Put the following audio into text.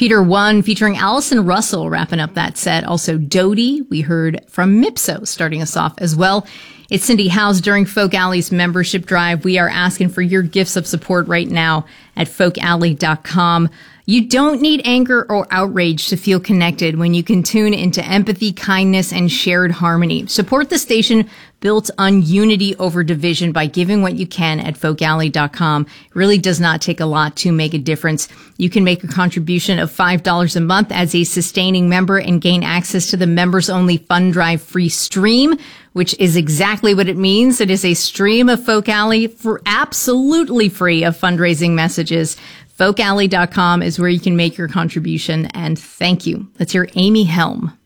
Peter One featuring Allison Russell wrapping up that set. Also Dodie, we heard from Mipso starting us off as well. It's Cindy Howes during Folk Alley's membership drive. We are asking for your gifts of support right now at folkalley.com. You don't need anger or outrage to feel connected when you can tune into empathy, kindness, and shared harmony. Support the station built on unity over division by giving what you can at folkalley.com. It really does not take a lot to make a difference. You can make a contribution of $5 a month as a sustaining member and gain access to the members-only Fund Drive free stream, which is exactly what it means. It is a stream of Folk Alley for absolutely free of fundraising messages. Folkalley.com is where you can make your contribution, and thank you. Let's hear Amy Helm.